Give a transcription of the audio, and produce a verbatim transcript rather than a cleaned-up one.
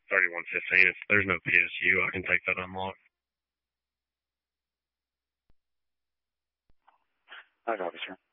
thirty-one fifteen. If there's no P S U, I can take that unlock. I copy, sir.